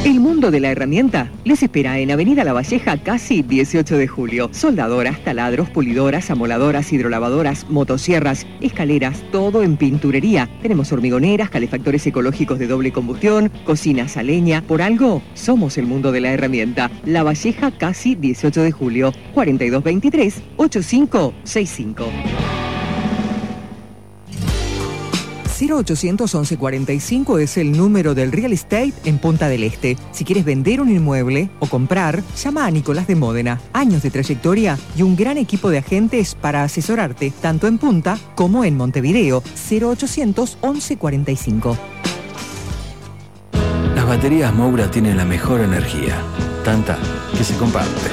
El mundo de la herramienta les espera en Avenida La Valleja, casi 18 de julio. Soldadoras, taladros, pulidoras, amoladoras, hidrolavadoras, motosierras, escaleras, todo en pinturería. Tenemos hormigoneras, calefactores ecológicos de doble combustión, cocinas a leña. Por algo, somos el mundo de la herramienta. La Valleja, casi 18 de julio. 4223-8565. 0800 1145 es el número del real estate en Punta del Este. Si quieres vender un inmueble o comprar, llama a Nicolás de Módena. Años de trayectoria y un gran equipo de agentes para asesorarte, tanto en Punta como en Montevideo. 0800 1145. Las baterías Moura tienen la mejor energía, tanta que se comparte.